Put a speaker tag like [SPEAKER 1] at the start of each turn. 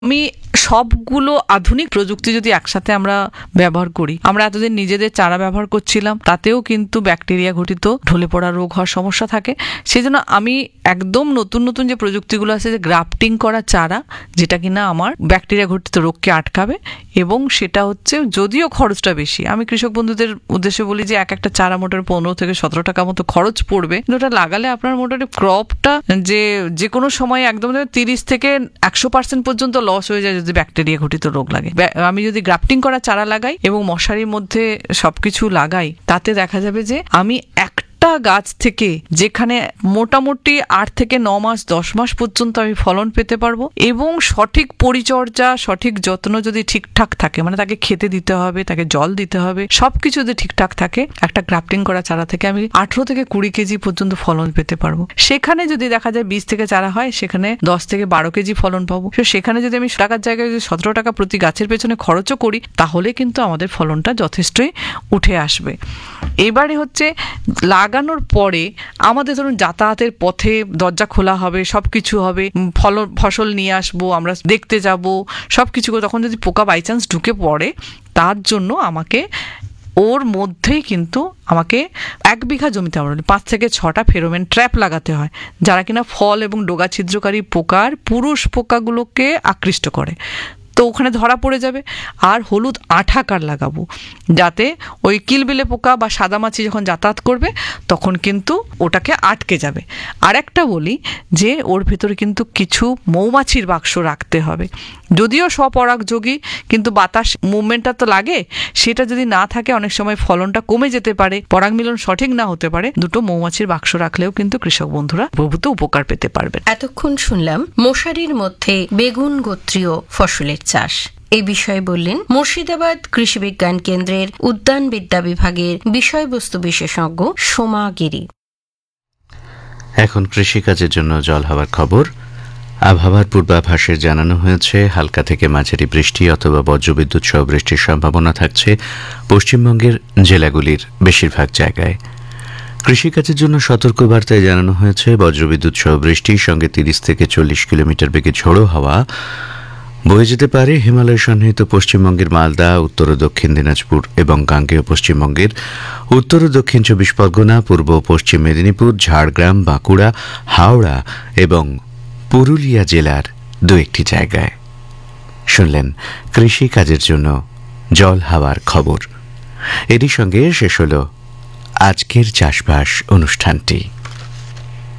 [SPEAKER 1] আমি সবগুলো আধুনিক প্রযুক্তি যদি একসাথে আমরা ব্যবহার করি, আমরা এতদিন নিজেদের চারা ব্যবহার করছিলাম, তাতেও কিন্তু ব্যাকটেরিয়া ঘটিত ঢলে পড়া রোগ হওয়ার সমস্যা থাকে। সেই জন্য আমি একদম নতুন নতুন যে প্রযুক্তিগুলো আছে, যে গ্রাফটিং করা চারা, যেটা কিনা আমার ব্যাকটেরিয়া ঘটিত রোগকে আটকাবে, এবং সেটা হচ্ছে যদিও খরচটা বেশি, আমি কৃষক বন্ধুদের উদ্দেশ্যে বলি যে একটা চারা মোটামুটি 15 থেকে 17 টাকা মতো খরচ পড়বে, কিন্তু ওটা লাগালে আপনার মোটামুটি ক্রপটা যে কোনো সময় একদম 30 থেকে 100% পর্যন্ত লস হয়ে যায় যদি ব্যাকটেরিয়া ঘটিত রোগ লাগে। আমি যদি গ্রাফটিং করা চারা লাগাই এবং মশারির মধ্যে সবকিছু লাগাই, তাতে দেখা যাবে যে আমি একটা গাছ থেকে যেখানে মোটামুটি 8 থেকে 9 মাস 10 মাস পর্যন্ত আমি ফলন পেতে পারবো, এবং সঠিক পরিচর্যা, সঠিক যত্ন যদি ঠিকঠাক থাকে, মানে তাকে খেতে দিতে হবে, তাকে জল দিতে হবে, সবকিছু যদি ঠিকঠাক থাকে, একটা গ্রাফটিং করা চারা থেকে আমি 18 থেকে 20 কেজি পর্যন্ত ফলন পেতে পারবো। সেখানে যদি দেখা যায় 20 থেকে চারা হয়, সেখানে 10 থেকে 12 কেজি ফলন পাবো। সেখানে যদি আমি টাকার জায়গায় যদি 17 টাকা প্রতি গাছের পেছনে খরচও করি, তাহলে কিন্তু আমাদের ফলনটা যথেষ্টই উঠে আসবে। এবারে হচ্ছে লাগানোর পরে আমাদের ধরুন যাতায়াতের পথে দরজা খোলা হবে, সবকিছু হবে, ফসল নিয়ে আসবো, আমরা দেখতে যাব, সবকিছু করে, তখন যদি পোকা বাই চান্স ঢুকে পড়ে, তার জন্য আমাকে ওর মধ্যেই কিন্তু আমাকে 1 বিঘা জমিতে আমরা 5 থেকে 6টা ফেরোমেন ট্র্যাপ লাগাতে হয়, যারা কিনা ফল এবং ডগা ছিদ্রকারী পোকার পুরুষ পোকাগুলোকে আকৃষ্ট করে। তো ওখানে ধরা পড়ে যাবে। আর হলুদ আঠাকার লাগাবো, যাতে ওই কিলবিলে পোকা বা সাদামাছি যখন যাতায়াত করবে তখন কিন্তু ওটাকে আটকে যাবে। আর একটা বলি যে ওর ভেতরে কিন্তু কিছু মৌমাছির বাক্স রাখতে হবে, যদিও স্বপরাগযোগী, কিন্তু বাতাস মুভমেন্টটা তো লাগে, সেটা যদি না থাকে অনেক সময় ফলনটা কমে যেতে পারে, পরাগ মিলন সঠিক না হতে পারে। দুটো মৌমাছির বাক্স রাখলেও কিন্তু কৃষক বন্ধুরা প্রভূত উপকার পেতে পারবে।
[SPEAKER 2] এতক্ষণ শুনলাম মশারির মধ্যে বেগুন গোত্রীয় ফসলের চাষ। এই বিষয়ে বললেন মুর্শিদাবাদ কৃষি বিজ্ঞান কেন্দ্রের উদ্যান বিদ্যা বিভাগের বিষয়বস্তু বিশেষজ্ঞ সোমা গিরি।
[SPEAKER 3] এখন কৃষিকাজের জন্য জল হওয়ার খবর। আবহাওয়ার পূর্বাভাসে জানানো হয়েছে হালকা থেকে মাঝারি বৃষ্টি অথবা বজ্রবিদ্যুৎ সহ বৃষ্টির সম্ভাবনা থাকছে পশ্চিমবঙ্গের জেলাগুলির বেশিরভাগ জায়গায়। কৃষিকাজের জন্য সতর্কবার্তায় জানানো হয়েছে বজ্রবিদ্যুৎ সহ বৃষ্টির সঙ্গে 30 থেকে 40 কিলোমিটার বেগে ঝোড়ো হাওয়া বয়ে যেতে পারে হিমালয় সন্নিহিত পশ্চিমবঙ্গের মালদা, উত্তর ও দক্ষিণ দিনাজপুর এবং গাঙ্গেয় পশ্চিমবঙ্গের উত্তর ও দক্ষিণ 24 পরগনা, পূর্ব ও পশ্চিম মেদিনীপুর, ঝাড়গ্রাম, বাঁকুড়া, হাওড়া এবং পুরুলিয়া জেলার 2-1টি জায়গায়। শুনলেন কৃষি কাজের জন্য জল হাওয়ার খবর। এরই সঙ্গে শেষ হল আজকের চাষবাস অনুষ্ঠানটি।